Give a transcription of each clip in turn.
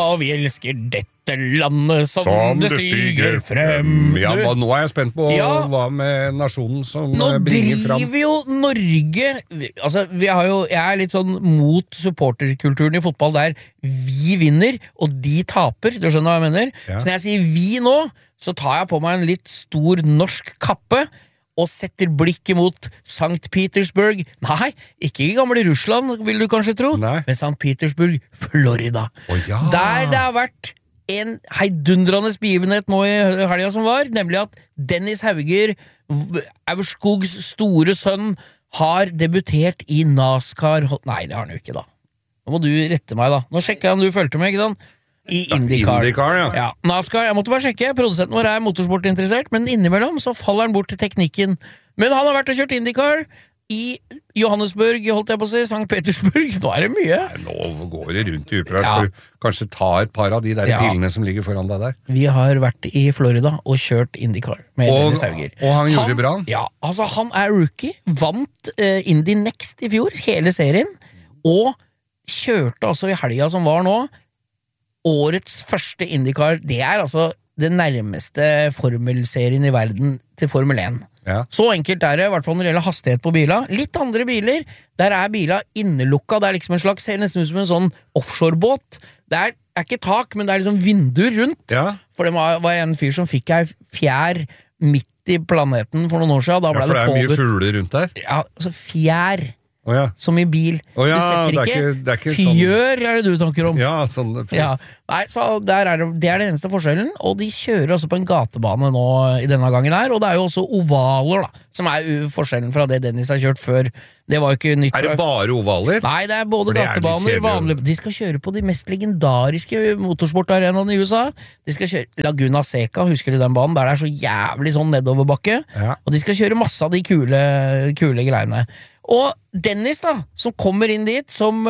og vi elsker dette landet som det stiger frem. Ja, nå jeg spent på hva med nasjonen som bringer frem. Nå driver jo Norge, altså jeg litt sånn mot supporterkulturen i fotball der vi vinner, og de taper, du skjønner hva jeg mener? Så når jeg sier vi nå, så tar jeg på meg en litt stor norsk kappe, og setter blikket mot St. Petersburg. Nei, ikke i gamle Russland, vil du kanskje tro, men St. Petersburg, Florida. Der det har vært en heidundrende begivenhet nå i helgen som var, nemlig at Dennis Hauger, Aurskogs store sønn, har debutert i NASCAR. Nei, det har han jo ikke da. Nå må du rette meg da. Nå sjekker jeg om du følte med, ikke sant? I IndyCar. Ja. NASCAR, jeg måtte bare sjekke, produsenten vår er motorsportinteressert, men innimellom så faller han bort til teknikken. Men han har vært og kjørt IndyCar i Johannesburg, holdt jeg på å si, St. Petersburg. Nå det mye. Nå går det rundt i upra. Skal du kanskje ta et par av de der pillene som ligger foran deg der? Vi har vært i Florida og kjørt IndyCar med Dennis Hauger. Og han gjorde det bra? Ja, altså han rookie, vant Indy Next i fjor, hele serien, og kjørte altså i helga som var nå, årets første IndyCar, det altså det nærmeste formelserien i verden til Formel 1. Så enkelt det, i hvert fall når det gjelder hastighet på biler. Litt andre biler, der biler innelukka, det liksom en slags, ser nesten ut som en sånn offshorebåt. Det ikke tak, men det liksom vinduer rundt. For det var en fyr som fikk ei fjær midt i planeten for noen år siden. Da ble for det mye fugler rundt der? Ja, altså fjær. Som i bil. Du setter ikke fjør, det du tenker om. Ja, sånn. Nei, så det det eneste forskjellen, og de kjører også på en gatebane nå i denne gangen her, og det jo også ovaler da, som forskjellen fra det Dennis har kjørt før. Det var jo ikke nytt. Det bare ovaler? Nei, det både gatebaner, vanlige. De skal kjøre på de mest legendariske motorsportarenaene i USA. De skal kjøre Laguna Seca, husker du den banen? Der det så jævlig sånn nedoverbakke. Og de skal kjøre masse av de kule greiene. Og Dennis da, som kommer inn dit som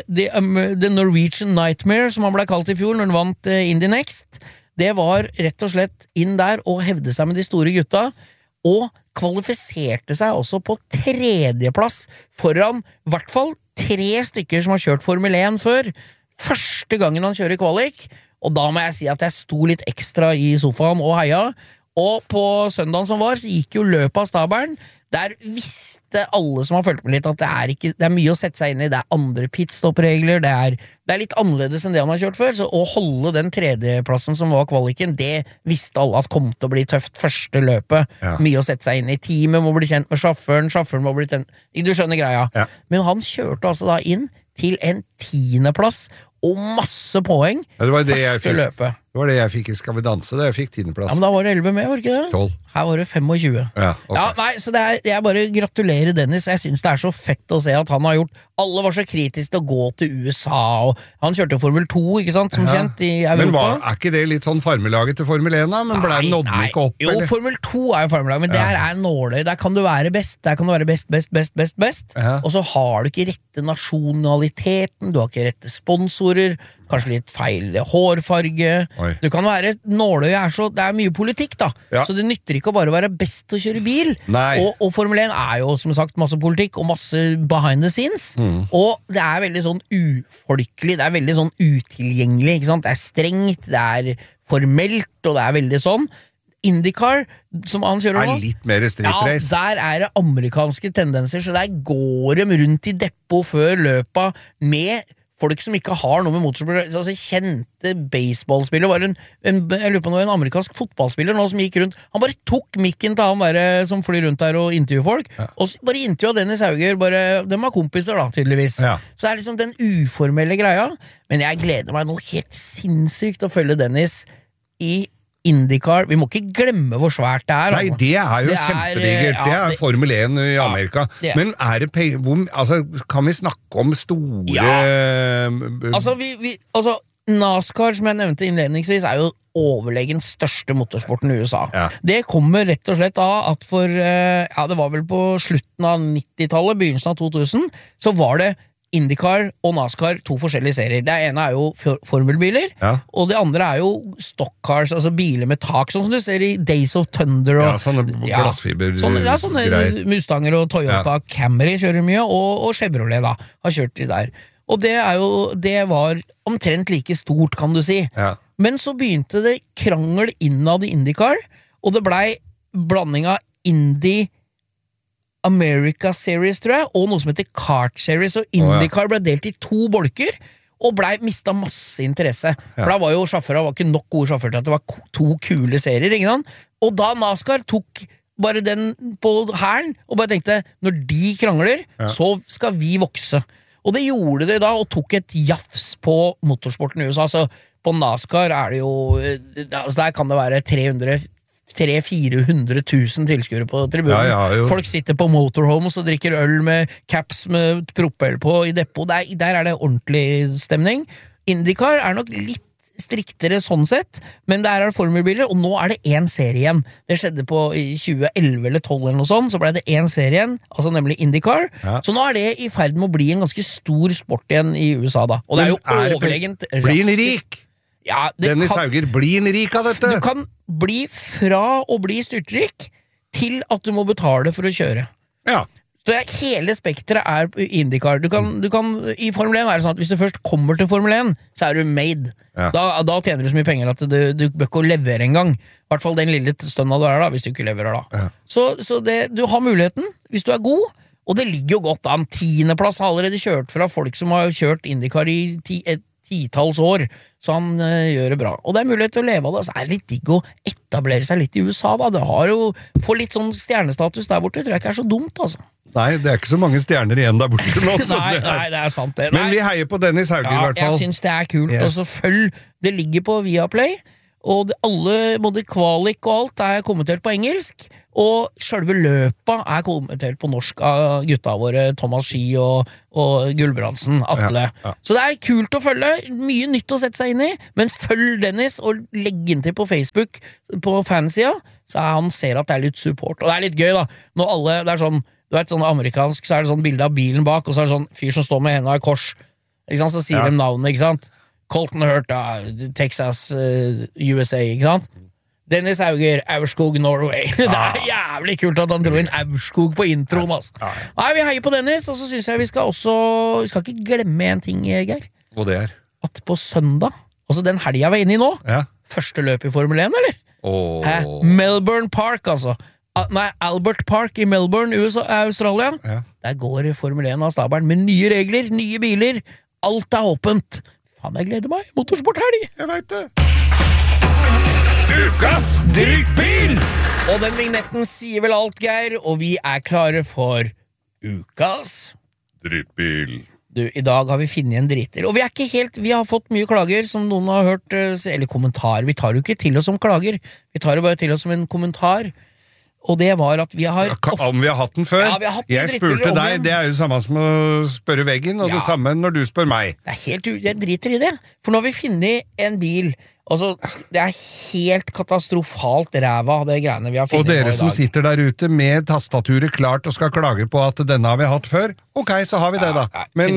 The Norwegian Nightmare, som han ble kalt i fjor når han vant Indy Next, det var rett og slett inn der og hevde seg med de store gutta, og kvalifiserte seg også på 3. plass foran i hvert fall 3 stykker som har kjørt Formel 1 før. Første gangen han kjører kvalik, og da må jeg si at jeg sto litt ekstra i sofaen og heia, og på søndagen som var, så gikk jo løpet av stabelen. Der visste alle som har følt med litt at det mye å sette seg inn i, det andre pitstop-regler, det litt annerledes enn det han har kjørt før, så å holde den 3. plassen som var kvaliken, det visste alle at kom til å bli tøft første løpet, mye å sette seg inn i, teamet må bli kjent med sjåføren må bli kjent, du skjønner greia, men han kjørte altså da inn til en 10. plass, og masse poeng første løpet. Det var det jeg fikk i Skal vi danse, da jeg fikk 10. plass. Ja, men da var det 11 med, var det ikke det? 12. Her var det 25. Nei, så jeg bare gratulerer Dennis. Jeg synes det så fett å se at han har gjort, alle var så kritiske til å gå til USA, og han kjørte Formel 2, ikke sant, som kjent i Europa. Men ikke det litt sånn farmelaget til Formel 1 da? Men nådde den ikke opp? Jo, eller? Formel 2 jo farmelaget, men det nåløy. Der kan du være best, der kan du være best. Og så har du ikke rette nasjonaliteten, du har ikke rette sponsorer, kanskje litt feil hårfarge. Du kan være nåløy, det mye politikk da, så det nytter ikke å bare være best til å kjøre bil. Og Formel 1 jo som sagt masse politikk og masse behind the scenes, og det veldig sånn ufolkelig, det veldig sånn utilgjengelig, ikke sant? Det strengt, det formelt, og det veldig sånn. IndyCar, som han kjører nå, litt mer street race. Der det amerikanske tendenser, så der går de rundt i depot før løpa med folk som ikke har noe med motorspiller, altså kjente baseballspiller, jeg lurer på noe, en amerikansk fotballspiller nå som gikk rundt, han bare tok mikken til han der som flyr rundt der og intervjuer folk, og bare intervjuet Dennis Hauger, de var kompiser da, tydeligvis. Så det liksom den uformelle greia, men jeg gleder meg noe helt sinnssykt å følge Dennis i IndyCar, vi må ikke glemme hvor svært det Nei, det jo kjempedigert, det Formel 1 i Amerika, men det kan vi snakke om store... Altså, NASCAR, som jeg nevnte innledningsvis, jo overlegen største motorsporten i USA. Det kommer rett og slett av at det var vel på slutten av 90-tallet, begynnelsen av 2000, så var det IndyCar og NASCAR, 2 forskjellige serier. Det ene jo formelbiler, og det andre jo stockcars, altså biler med tak, sånn som du ser i Days of Thunder. Og, sånne glassfiber sånne Mustanger og Toyota Camry kjører mye, og Chevrolet da, har kjørt de der. Og det var omtrent like stort, kan du si. Ja. Men så begynte det krangel innad i IndyCar, og det blei blanding av Indy America Series, tror jeg, og noe som heter Kart Series, og IndyCar ble delt i 2 bolker, og mistet masse interesse. For da var jo sjåfører, var ikke nok gode sjåfører til at det var 2 kule serier, ikke sant? Og da NASCAR tok bare den på hælen, og bare tenkte, når de krangler, så skal vi vokse. Og det gjorde de da, og tok et jafs på motorsporten i USA. Altså, på NASCAR det jo, altså der kan det være 300-400 000 tilskuere på tribunen. Folk sitter på motorhomes og drikker øl med caps med propell på i depot. Der det ordentlig stemning. IndyCar nok litt striktere sånn sett, men der det formelbiler, og nå det 1 serie igjen. Det skjedde i 2011 eller 2012 eller noe sånt, så ble det 1 serie igjen, altså nemlig IndyCar. Så nå det i ferd med å bli en ganske stor sport igjen i USA da. Og det jo overlegent raskest. Blir den rik? Ja, Dennis Hauger, blir den rik av dette? Du kan bli fra å bli styrtrik til at du må betale for å kjøre. Ja. Så hele spektret IndyCar. Du kan, i Formel 1 det sånn at hvis du først kommer til Formel 1, så du made. Ja. Da tjener du så mye penger at du bør ikke levere en gang. I hvert fall den lille stønna du da, hvis du ikke leverer da. Ja. Så du har muligheten, hvis du god, og det ligger jo godt an. 10. plass har allerede kjørt fra folk som har kjørt IndyCar i 10-talls år, så han gjør det bra. Og det mulighet til å leve av det, så det litt digg å etablere seg litt i USA da. Det har jo, få litt sånn stjernestatus der borte, tror jeg ikke så dumt, altså. Nei, det ikke så mange stjerner igjen der borte nå. Nei, det sant det. Men vi heier på Dennis Hauger i hvert fall. Jeg synes det kult, og så følg, det ligger på Viaplay, og alle, både kvalik og alt kommentert på engelsk, og selve løpet kommentert på norsk av gutta våre, Thomas Ski og Gulbrandsen, Atle. Så det kult å følge, mye nytt å sette seg inn i, men følg Dennis og legg inn til på Facebook, på fansida, så han ser at det litt support. Og det litt gøy da, når alle, det sånn, du vet, sånn amerikansk, så det sånn bilde av bilen bak, og så det sånn fyr som står med hendene i kors, ikke sant, så sier de navnet, ikke sant? Colton Herta, Texas, USA, ikke sant? Dennis Hauger, Aurskog, Norway. Det jævlig kult at han tror en Aurskog på introen, altså. Nei, vi heier på Dennis, og så synes jeg vi skal ikke glemme en ting, Geir. Og det at på søndag, altså den helgen vi inne i nå, første løp i Formel 1, eller? Melbourne Park, altså. Nei, Albert Park i Melbourne, Australia. Der går Formel 1 av stabelen med nye regler, nye biler. Alt åpent. Faen, jeg gleder meg. Motorsporthelg. Jeg vet det. Ukas drittbil! Og den vignetten sier vel alt, Geir, og vi klare for Ukas drittbil. Du, i dag har vi finnet en driter. Og vi har fått mye klager, som noen har hørt, eller kommentarer. Vi tar jo ikke til oss som klager. Vi tar jo bare til oss som en kommentar. Og det var at vi har om vi har hatt den før? Ja, vi har hatt den. Jeg spurte deg, det jo samme som å spørre veggen, og det samme når du spør meg. Jeg driter i det, for nå har vi funnet en bil, altså, det helt katastrofalt ræva det greiene vi har funnet. Og dere som sitter der ute med tastaturet klart og skal klage på at denne har vi hatt før, ok, så har vi det da. Men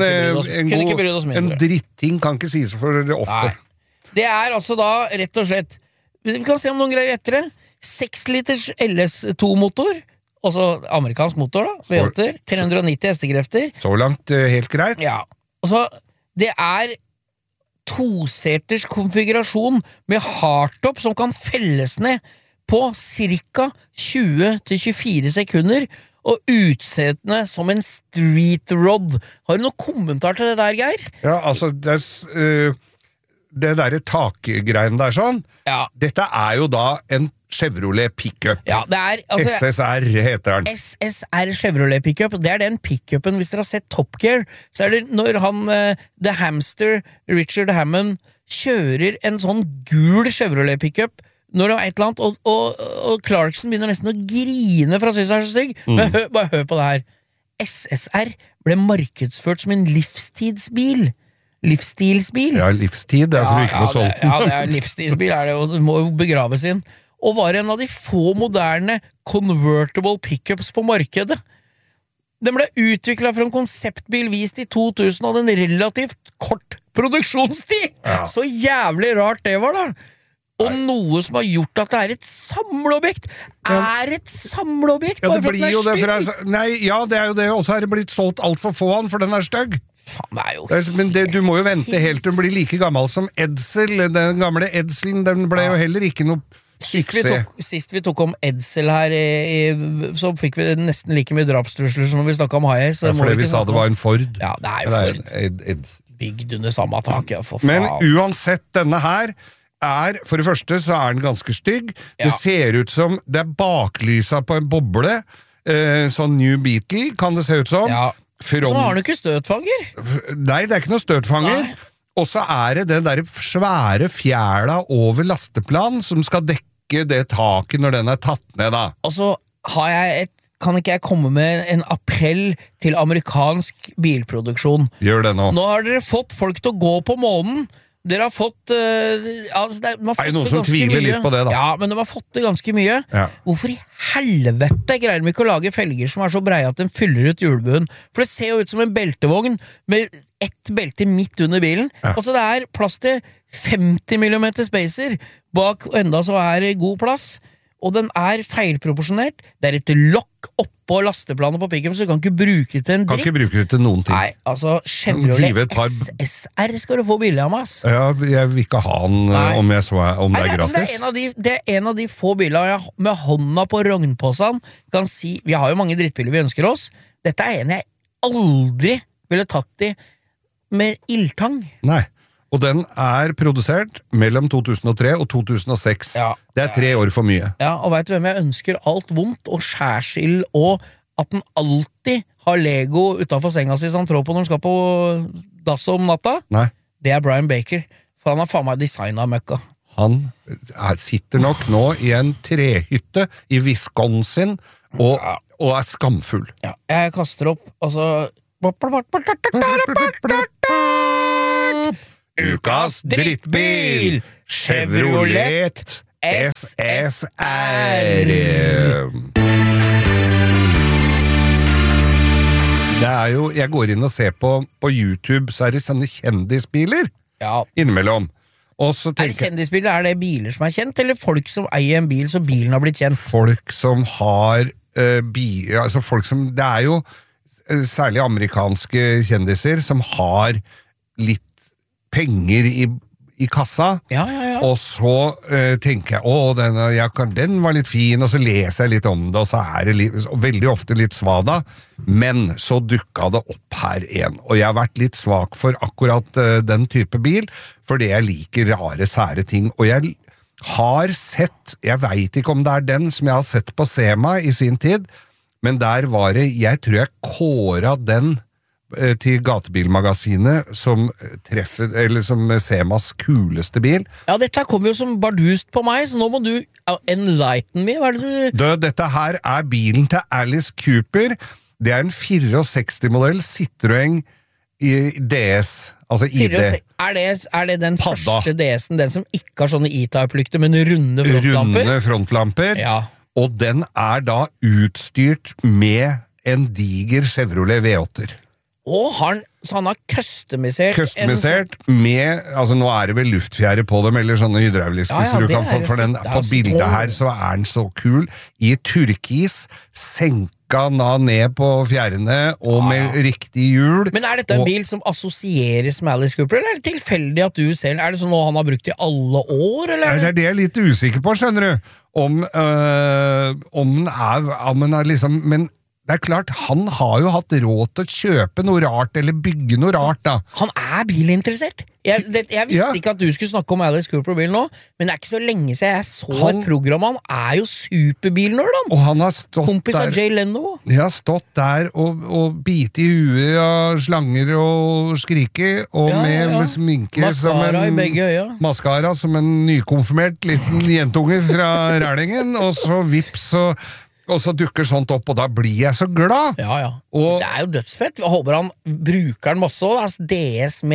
en dritting kan ikke sies for ofte. Nei. Det altså da, rett og slett, vi kan se om noen greier etter det, 6 liters LS2-motor, altså amerikansk motor da, V8, 390 hestekrefter. Så langt helt greit. Ja, og så det 2-seters konfigurasjon med hardtop som kan felles ned på cirka 20-24 sekunder, og utsettende som en street rod. Har du noen kommentar til det der, Geir? Ja, altså, det der takgreien der sånn, dette jo da en Chevrolet pickup. Ja, det altså, SSR heter den. SSR Chevrolet pickup, det den pickupen, hvis dere har sett Top Gear, så det når han, The Hamster, Richard Hammond, kjører en sånn gul Chevrolet pickup, når det et eller annet, og Clarkson begynner nesten å grine for å synes det så stygg. Men bare hør på det her. SSR ble markedsført som en livstidsbil. Livsstilsbil. Ja, livstid, for å ikke få solgt den. Ja, det livsstilsbil, det jo, det må jo begraves inn. Og var en av de få moderne convertible pickups på markedet. Den ble utviklet fra en konseptbil vist i 2000 og en relativt kort produksjonstid. Ja. Så jævlig rart det var da. Og noe som har gjort at det et samleobjekt. Et samleobjekt. Ja, det blir jo det. Nei, ja, det jo det. Og så det blitt solgt alt for få, for den stygg. Faen, det jo Men du må jo vente helt til du blir like gammel som Edsel. Den gamle Edselen, den ble jo heller ikke noe suksess. Sist vi tok om Edsel her, så fikk vi nesten like mye drapstrusler som når vi snakket om Hayes. Ja, fordi vi sa det var en Ford. Ja, det jo Ford. Bygd under samme tak, ja, for faen. Men uansett, denne her for det første så den ganske stygg. Ja. Det ser ut som det baklysa på en boble. Sånn New Beetle kan det se ut som. Ja. Så har du ikke støtfanger? Nei, det ikke noe støtfanger. Nei. Og så det den der svære fjæla over lasteplan som skal dekke det taket når den tatt ned, da. Og så kan ikke jeg komme med en appell til amerikansk bilproduksjon. Gjør det nå. Nå har dere fått folk til å gå på månen. Dere har fått noen som tviler litt på det, da. Ja, men de har fått det ganske mye. Ja. Hvorfor i helvete greier de ikke å lage felger som så breie at den fyller ut hjulbuen? For det ser jo ut som en beltevogn med ett belte midt under bilen. Ja. Altså det plass til 50 mm spacer bak, og enda så det god plass. Og den feilproporsjonert. Det et lokk oppå lasteplanet på pick-up, så du kan ikke bruke det til en dritt. Kan ikke bruke det til noen ting. Nei, altså Chevrolet SSR skal du få billig av meg, ass. Ja, jeg vil ikke ha den om det gratis. Det en av de få bilene jeg med hånda på rognpåsen kan si, vi har jo mange drittbiler vi ønsker oss, dette en jeg aldri ville tatt i med ildtang. Nei. Og den produsert mellom 2003 og 2006. Ja, det 3 år for mye. Ja, og vet du hvem jeg ønsker alt vondt og skjærsild, og at den alltid har Lego utenfor senga si som han tror på når han skal på dass om natta? Nei. Det Brian Baker, for han har faen meg designet møkka. Han sitter nok nå i en trehytte i Wisconsin og skamfull. Ja, jeg kaster opp, altså... Ukas drittbil Chevrolet SSR. Det jo, jeg går inn og ser på YouTube, så det sånne kjendisbiler innimellom. Og så det kjendisbiler, det biler som kjent, eller folk som eier en bil så bilen har blitt kjent? Folk som har biler, altså folk som, det jo særlig amerikanske kjendiser som har litt penger i kassa, og så tenker jeg, den var litt fin, og så leser jeg litt om det, og så det veldig ofte litt svada, men så dukket det opp her en, og jeg har vært litt svak for akkurat den type bil, fordi jeg liker rare, sære ting, og jeg har sett, jeg vet ikke om det den som jeg har sett på SEMA i sin tid, men der var det, jeg tror jeg kåret den til Gatebilmagasinet som treffer, eller som SEMAs kuleste bil. Ja, dette kom jo som bardust på meg, så nå må du enlighten me. Hva det du... Dette her bilen til Alice Cooper. Det en 64-modell Citroën DS, altså ID. Er det den første DS-en, den som ikke har sånne E-Type-lykter, men runde frontlamper? Runde frontlamper, ja. Og den da utstyrt med en diger Chevrolet V8-er. Og så han har customisert med, altså nå det vel luftfjære på dem, eller sånne hydrauliske, så du kan få, for den på bildet her så den så kul, i turkis, senka ned på fjærene, og med riktig hjul. Men dette en bil som assosieres med Alice Cooper, eller det tilfeldig at du ser, det sånn noe han har brukt i alle år, eller? Det det jeg litt usikker på, skjønner du, om den liksom, men det klart, han har jo hatt råd til å kjøpe noe rart, eller bygge noe rart, da. Han bilinteressert. Jeg visste ikke at du skulle snakke om Alice Cooper-bil nå, men det ikke så lenge siden jeg så et program. Han jo superbilnerd, han. Og han har stått kompis av Jay Leno. Jeg har stått der og bite i huet av slanger og skrike, og med sminke Mascara i begge øya. Mascara som en nykonfirmert liten jentunge fra Rælingen, og så vips og så dukker sånt opp, og da blir jeg så glad. Ja. Og det jo dødsfett. Jeg håper han bruker den masse også. DS med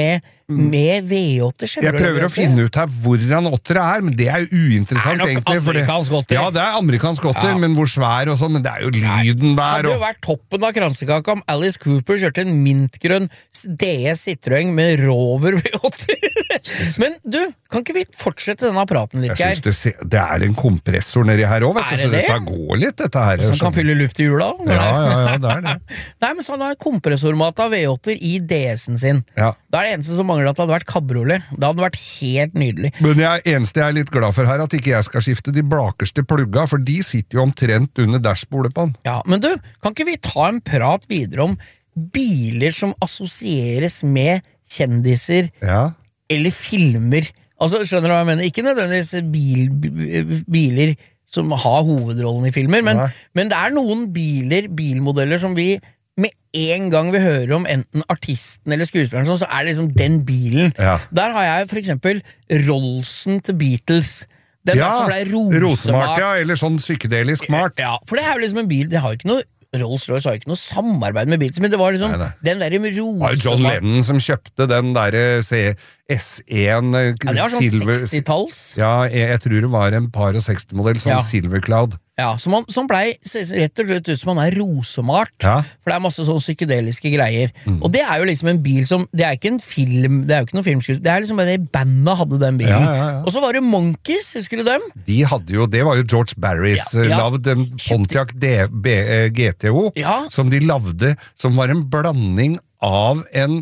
med V8 Jeg prøver å finne ut her hvor han otter men det jo uinteressant Det egentlig. amerikansk otter. Ja, det amerikansk otter, men hvor svær og sånn, men det jo lyden der. Hadde jo vært toppen av kransekaka om Alice Cooper kjørte en mintgrønn DS Citroën med Rover V8. Men du, kan ikke vi fortsette denne praten litt, Geir? Jeg synes det en kompressor nedi her også, vet du, så dette går litt, dette her. Som kan fylle luft I hjula? Ja, det det. Nei, men så han har kompressormat av V8-er I DS-en sin. Ja. Da det eneste som mangler at det hadde vært kabriolet. Det hadde vært helt nydelig. Men eneste jeg litt glad for her, at ikke jeg skal skifte de blakerste plugga, for de sitter jo omtrent under dashbordet på den. Ja, men du, kan ikke vi ta en prat videre om biler som assosieres med kjendiser eller filmer? Altså, skjønner du hva jeg mener? Ikke nødvendigvis biler som har hovedrollen I filmer, men det noen bilmodeller som vi med en gang vi hører om enten artisten eller skuespilleren, så det liksom den bilen. Der har jeg for eksempel Rollsen til Beatles. Den som ble rosemart. Eller sånn psykedelisk mart. Ja, for det jo liksom en bil, det har jo ikke noe Rolls-Royce har ikke noe samarbeid med Beatles, men det var liksom den der rosemart. John Lennon som kjøpte den der S1 det var sånn 60-talls. Ja, jeg tror det var en par og 60-modell, sånn Silver Cloud. Ja, som ble rett og slett ut som han rosemart, for det masse sånne psykedeliske greier. Og det jo liksom en bil som, det ikke en film, det jo ikke noe filmskudd, det liksom bare bandet hadde den bilen. Og så var det Monkeys, husker du dem? De hadde jo, det var jo George Barrys lavd Pontiac GTO, som de lavde, som var en blanding av en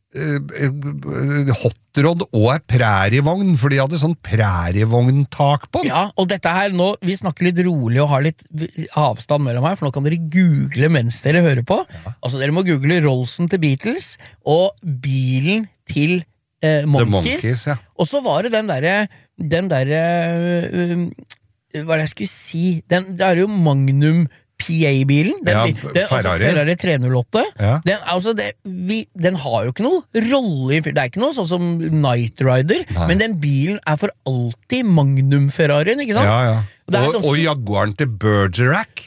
hotrod og en prærievogn, for de hadde sånn prærievogn-tak på den. Ja, og dette her nå, vi snakker litt rolig og har litt avstand mellom her, for nå kan dere google mens dere hører på. Altså, dere må google Rollsen til Beatles og bilen til Monkeys. Og så var det den der hva jeg skulle si, det jo Magnum PA-bilen, Ferrari 308, den har jo ikke noe rolle, det ikke noe sånn som Knight Rider, men den bilen for alltid Magnum-Ferrarien, ikke sant? Og Jaguaren til Bergerac.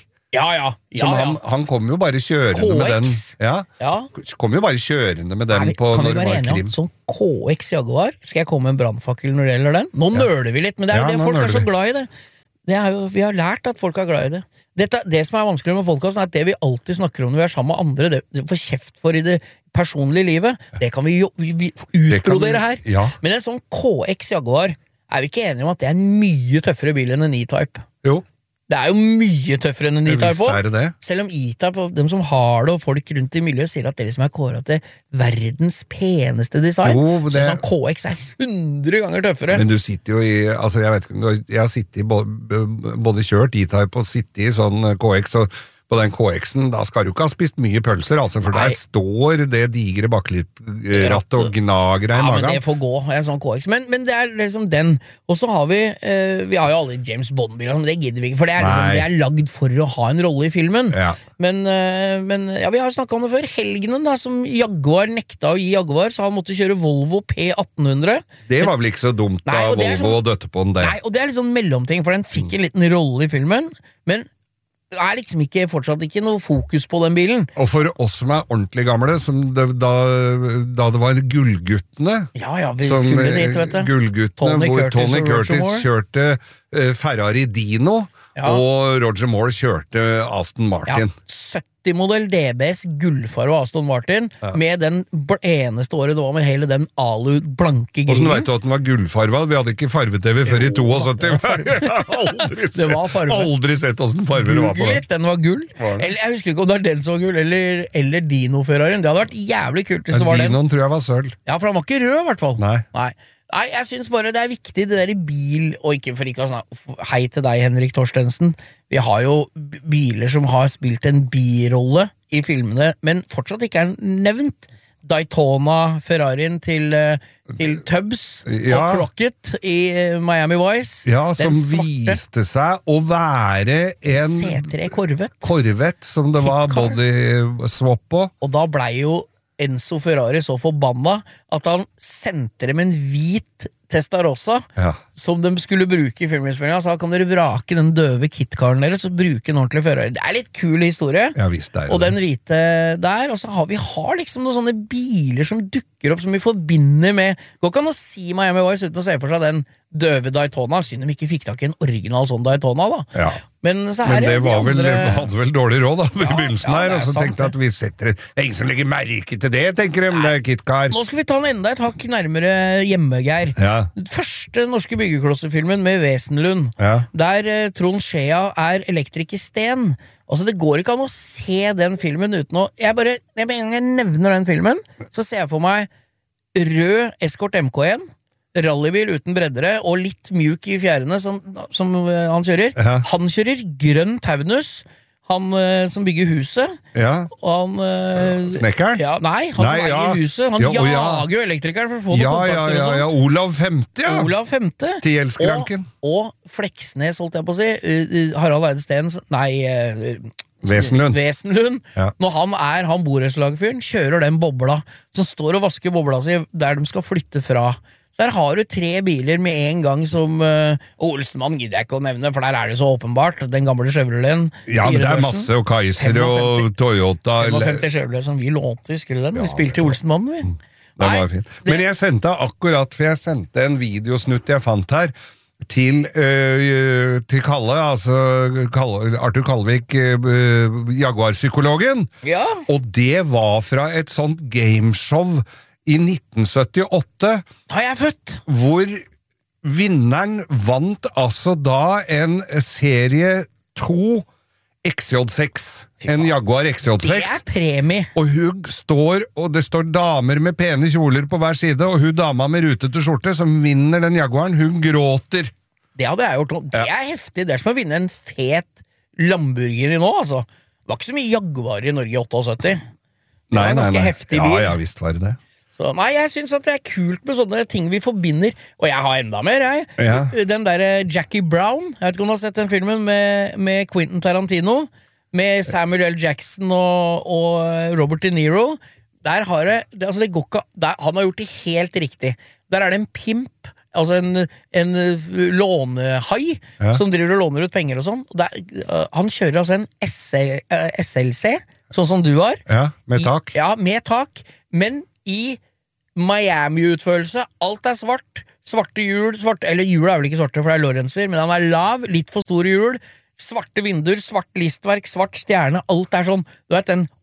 Han kom jo bare kjørende med den. Kom jo bare kjørende med den på når det var krim. Sånn KX Jaguar, skal jeg komme med en brandfakkel når det gjelder den? Nå nøler vi litt, men det jo det folk så glad I det. Vi har lært at folk glad I det. Det som vanskelig med podcasten at det vi alltid snakker om når vi sammen med andre, det får kjeft for I det personlige livet, det kan vi utbrodere her. Men en sånn KX Jaguar, vi ikke enige om at det en mye tøffere bil enn en E-Type? Jo. Det jo mye tøffere enn en E-Type på. Det. Selv om E-Type, dem som har det, og folk rundt I miljøet, sier at det som kåret til verdens peneste design, så sånn KX 100 ganger tøffere. Men du sitter jo I, altså jeg vet ikke, jeg har sittet I både kjørt E-Type og sittet I sånn KX, og på den KX-en, da skal du ikke ha spist mye pølser, altså, for der står det digre bakelittrattet og gnager I magen. Ja, men det får gå, en sånn KX. Men det liksom den. Og så har vi har jo alle James Bond-biler, men det gidder vi ikke, for det liksom, det lagd for å ha en rolle I filmen. Men vi har snakket om det før. Helgenen da, som Jaguar nekta å gi Jaguar, så han måtte kjøre Volvo P1800. Det var vel ikke så dumt da Volvo å døtte på den der. Nei, og det litt sånn mellomting, for den fikk en liten rolle I filmen, men det liksom fortsatt ikke noe fokus på den bilen. Og for oss som ordentlig gamle, som da det var Gullguttene, vi skulle dit, vet du. Gullguttene, hvor Tony Curtis kjørte Ferrari Dino, og Roger Moore kjørte Aston Martin. 70-modell DBS gullfarve Aston Martin, med den eneste året det var med hele den alu blanke grillen. Hvordan vet du at den var gullfarva? Vi hadde ikke farve-TV før I 72. Aldri sett hvordan farver det var på det. Den var gull. Eller, jeg husker ikke om det den som var gull, eller Dino-Ferrarien. Det hadde vært jævlig kult hvis det var den. Dinoen tror jeg var sølv. Ja, for han var ikke rød I hvert fall. Nei, jeg synes bare det viktig det der I bil, og ikke for ikke hei til deg, Henrik Torstensen. Vi har jo biler som har spilt en birolle I filmene, men fortsatt ikke nevnt. Daytona, Ferrarien til Tubbs og Crockett I Miami Vice. Ja, som viste seg å være en C3 Corvette som det var body swap på. Og da ble jo Enzo Ferrari så forbanna at han sendte dem en hvit Testarossa som de skulle bruke i filminnspillingen. Så kan dere vrake den døve KitKaren deres og bruke en ordentlig Ferrari. Det litt kul historie. Ja, visst det og den hvite der, og så har vi liksom noen sånne biler som dukker opp som vi forbinder med. Går ikke an å si Miami Vice uten å se for seg den døve Daytona. Synd de ikke fikk tak i en original sånn Daytona da. Ja. Men så her det var vel, hadde vel dårlig råd da, i begynnelsen her, og så tenkte jeg at vi setter det er ingen som legger merke til det, tenker de, det KitKar. Nå skal vi ta den enda et hakk nærmere hjemme, Geir. Første norske byggeklosserfilmen med Wesenlund, der Trond Skjea elektriker Sten. Altså, det går ikke an å se den filmen uten å med en gang jeg nevner den filmen, så ser jeg for meg rød Escort MK1, rallybil uten breddere og litt mjuk i fjærene som han kjører. Han kjører grønn Taunus, han som bygger huset. Og han Snekkeren? Nei, han som eier huset. Han jager jo elektrikeren for å få noe kontakter og sånn. Olav Femte, Olav Femte. Til Gjeldskranken. Og Fleksnes, holdt jeg på å si. Harald Eide Steen. Wesenlund. Når han borettslagfyren, kjører den bobla, som står og vasker bobla si der de skal flytte fra. Så her har du 3 biler med en gang som Olsenmann gidder jeg ikke å nevne, for der det så åpenbart, den gamle Chevroleten. Ja, men det masse, og Kaiser og Toyota. 55 Chevrolet som vi lånte, husker du den? Vi spilte i Olsenmann, vi. Den var fin. Men jeg sendte for jeg sendte en videosnutt jeg fant her, til Kalle, altså Arthur Kalvik, Jaguar-psykologen. Og det var fra et sånt gameshow i 1978, da jeg født, hvor vinneren vant altså da en serie 2 XJ6, en Jaguar XJ6. Det premie. Og det står damer med pene kjoler på hver side, og hun dama med rutete skjorte som vinner den Jaguaren, hun gråter. Det hadde jeg gjort. Det heftig. Det som å vinne en fet Lamborghini nå, altså. Det var ikke så mye Jaguar i Norge i 78. Det var en ganske heftig bil. Ja, visst var det. Så, jeg synes at det kult med sånne ting vi forbinder, og jeg har enda mer, Den der Jackie Brown, jeg vet ikke om du har sett den filmen med Quentin Tarantino, med Samuel L. Jackson og Robert De Niro. Der har det går ikke, han har gjort det helt riktig. Der det en pimp, altså en lånehai, som driver og låner ut penger og sånn. Han kjører altså en SLC, sånn som du har. Ja, med tak. Ja, med tak, men i Miami-utførelse, alt svart, svarte hjul, eller hjul vel ikke svarte, for det Lorenzer, men han lav, litt for store hjul, svarte vinduer, svart listverk, svart stjerne, alt sånn, du vet, den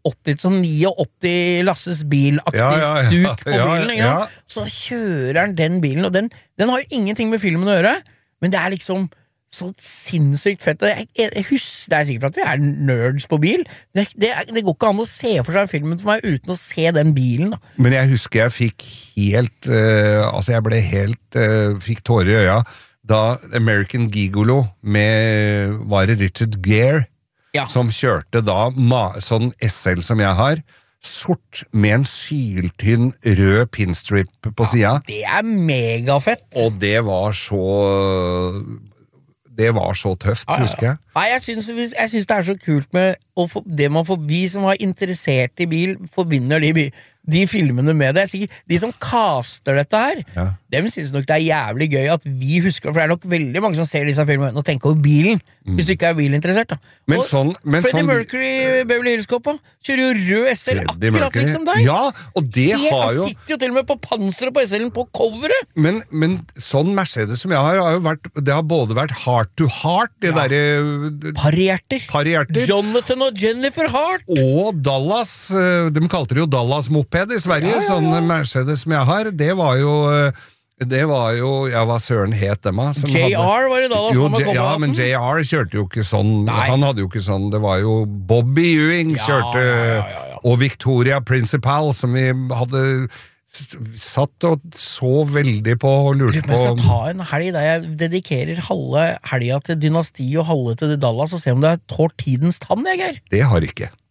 89 Lasses bil-aktig stuk på bilen, så kjører han den bilen, og den har jo ingenting med filmen å gjøre, men det liksom så sinnssykt fett. Jeg husker, det sikkert for at vi nerds på bil. Det går ikke an å se for seg filmen for meg uten å se den bilen. Da. Men jeg husker jeg fikk helt jeg ble helt fikk tårer i øya da American Gigolo var det Richard Gere som kjørte da sånn SL som jeg har, sort med en syltynn rød pinstrip på sida. Det megafett. Og det var så tøft, husker jeg. Nei, jeg synes det så kult med det vi som var interessert i bil, forbinder de filmene med det. Sikkert, de som caster dette her, dem synes nok det jævlig gøy at vi husker, for det nok veldig mange som ser disse filmene og tenker over bilen, hvis du ikke bilinteressert. Da. Freddie Mercury, Beverly Hills Cop, kjører jo rød SL akkurat liksom deg. Ja, og det har jo... Han sitter jo til og med på panseret på SL-en på coveret. Men sånn Mercedes som jeg har jo vært, det har både vært heart to heart, det derre... Parihjerter. Jonathan og Jennifer Hart. Og Dallas, de kalte det jo Dallas Moped i Sverige, sånn Mercedes som jeg har, det var jo, hva søren het dem da? JR var det Dallas. Ja, men JR kjørte jo ikke sånn, han hadde jo ikke sånn, det var jo Bobby Ewing kjørte, og Victoria Principal, som vi hadde satt og så veldig på og lurte på. Jeg skal ta en helg der jeg dedikerer halve helga til Dynasti og halve til Dallas og se om det tår tidens tann, Geir. Det har ikke.